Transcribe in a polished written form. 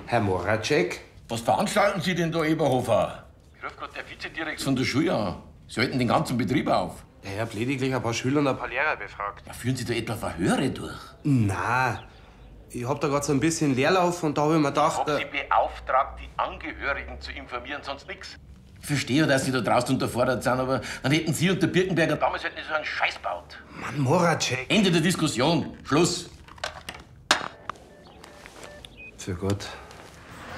Herr Moracek? Was veranstalten Sie denn da, Eberhofer? Ich rufe gerade der Vizedirektor von der Schule an. Sie halten den ganzen Betrieb auf. Ich hab lediglich ein paar Schüler und ein paar Lehrer befragt. Ja, führen Sie da etwa Verhöre durch? Na, ich hab da grad so ein bisschen Leerlauf und da hab ich mir gedacht... Sie beauftragt, die Angehörigen zu informieren, sonst nix. Ich verstehe, dass Sie da draußen unterfordert sind, aber dann hätten Sie und der Birkenberger damals halt nicht so einen Scheiß gebaut. Mann, Moracek! Ende der Diskussion. Schluss. Für Gott.